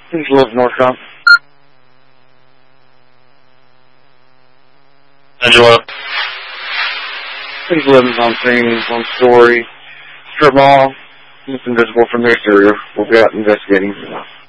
Please live Northcom. Angelo. Please live on scene, on story. Strip mall. It's invisible from the exterior. We'll be out investigating.